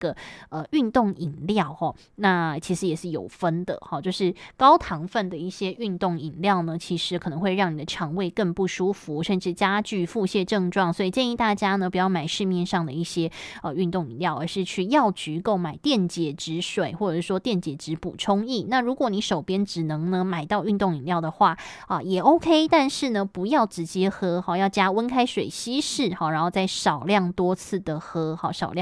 个运动饮料那其实也是有分的就是高糖分的一些运动饮料呢，其实可能会让你的肠胃更不舒服，甚至加剧腹泻症状，所以建议大家呢不要买市面上的一些运动饮料，而是去药局购买电解质水或者是说电解质补充液。那如果你手边只能呢买到运动饮料的话也 OK， 但是呢不要直接喝要加温开水稀释然后再少量多次的喝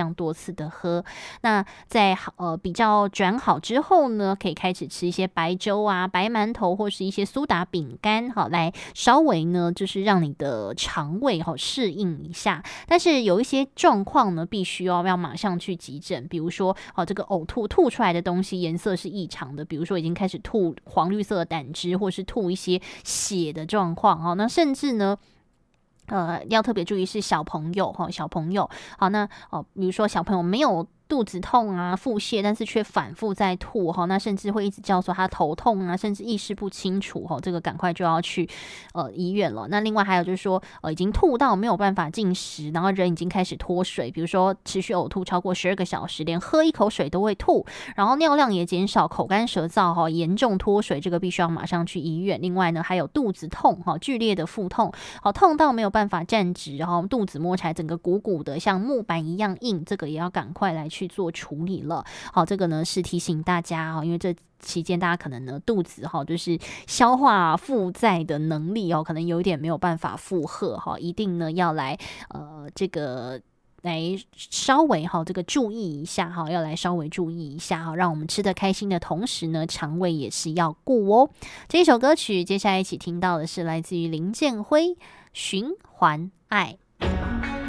那在比较转好之后呢，可以开始吃一些白粥啊、白馒头或是一些苏打饼干来稍微呢就是让你的肠胃适应一下。但是有一些状况呢必须要马上去急诊，比如说这个呕吐出来的东西颜色是异常的，比如说已经开始吐黄绿色的胆汁，或是吐一些血的状况那甚至呢要特别注意是小朋友那比如说小朋友没有肚子痛啊、腹泻，但是却反复在吐那甚至会一直叫说他头痛啊，甚至意识不清楚这个赶快就要去医院了。那另外还有就是说已经吐到没有办法进食，然后人已经开始脱水，比如说持续呕吐超过12个小时，连喝一口水都会吐，然后尿量也减少，口干舌燥严重脱水，这个必须要马上去医院。另外呢还有肚子痛剧烈的腹痛痛到没有办法站直，然后肚子摸起来整个鼓鼓的像木板一样硬，这个也要赶快来去做处理了。这个呢是提醒大家因为这期间大家可能呢肚子就是消化负载的能力可能有点没有办法负荷一定呢要来这个来稍微这个注意一下要来稍微注意一下让我们吃得开心的同时呢，肠胃也是要顾这一首歌曲接下来一起听到的是来自于林建辉《循环爱》。